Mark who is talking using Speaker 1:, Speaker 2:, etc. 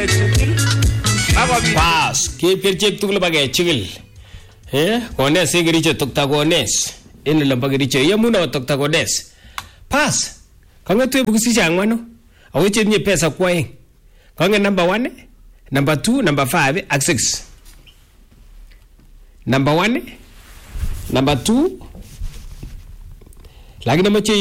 Speaker 1: Pass. Keep kerchek tugul bagechigil. Kones ingiricho tokta kones. Ino lang bagiricho. Iya muna tokta kones. Pass. Kanga tuwe bukisisha angwano. Aweche nye pesa kwaeng. Kanga number 1, number 2, number 5, ak 6. Number 1, number 2. Lagi nama